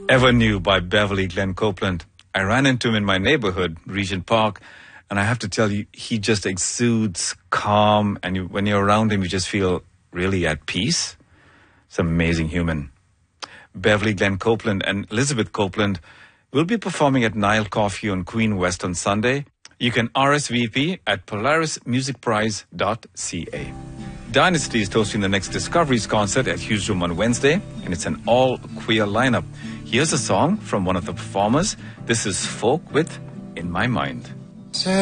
Ever New by Beverly Glenn Copeland. I ran into him in my neighborhood, Regent Park, and I have to tell you, he just exudes calm, and when you're around him, you just feel really at peace. It's an amazing human. Beverly Glenn Copeland and Elizabeth Copeland will be performing at Nile Coffee on Queen West on Sunday. You can RSVP at polarismusicprize.ca. Dynasty is hosting the next Discoveries concert at Hughes Room on Wednesday, and it's an all-queer lineup. Here's a song from one of the performers. This is Folk with In My Mind.